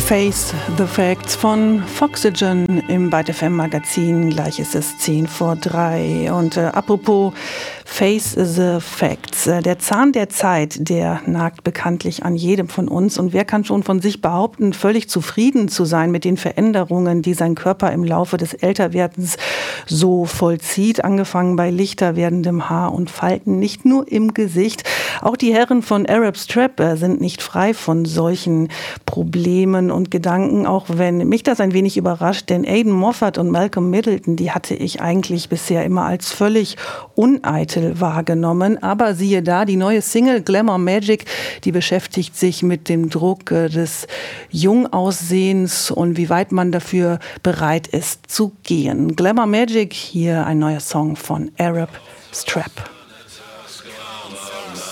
Face the Facts von Foxygen im Byte FM Magazin. Gleich ist es 3:10. Und apropos Face the Facts. Der Zahn der Zeit, der nagt bekanntlich an jedem von uns. Und wer kann schon von sich behaupten, völlig zufrieden zu sein mit den Veränderungen, die sein Körper im Laufe des Älterwerdens so vollzieht? Angefangen bei lichter werdendem Haar und Falten, nicht nur im Gesicht. Auch die Herren von Arab Strap sind nicht frei von solchen Problemen und Gedanken, auch wenn mich das ein wenig überrascht, denn Aidan Moffat und Malcolm Middleton, die hatte ich eigentlich bisher immer als völlig uneitel wahrgenommen. Aber siehe da, die neue Single Glamour Magic, die beschäftigt sich mit dem Druck des Jungaussehens und wie weit man dafür bereit ist zu gehen. Glamour Magic, hier ein neuer Song von Arab Strap.